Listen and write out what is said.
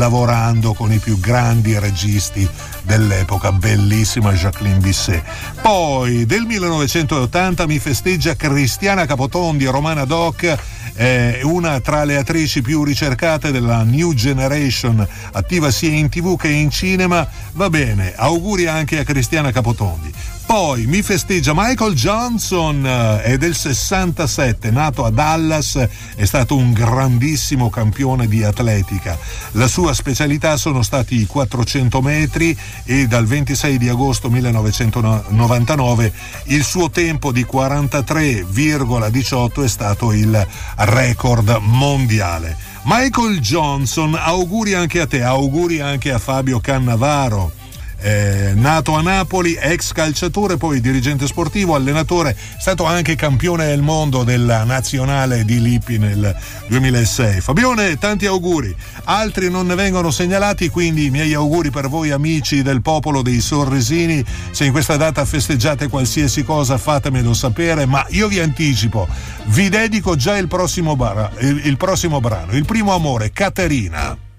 lavorando con i più grandi registi dell'epoca, bellissima Jacqueline Bisset. Poi del 1980 mi festeggia Cristiana Capotondi, Romana Doc, una tra le attrici più ricercate della New Generation, attiva sia in TV che in cinema. Va bene, auguri anche a Cristiana Capotondi. Poi mi festeggia Michael Johnson, è del 67, nato a Dallas, è stato un grandissimo campione di atletica. La sua specialità sono stati i 400 metri e dal 26 di agosto 1999 il suo tempo di 43,18 è stato il record mondiale. Michael Johnson, auguri anche a te, auguri anche a Fabio Cannavaro. Nato a Napoli, ex calciatore, poi dirigente sportivo, allenatore, stato anche campione del mondo della nazionale di Lippi nel 2006. Fabione, tanti auguri, altri non ne vengono segnalati, quindi i miei auguri per voi amici del popolo dei Sorresini. Se in questa data festeggiate qualsiasi cosa fatemelo sapere, ma io vi anticipo, vi dedico già il prossimo brano, Il primo amore, Caterina.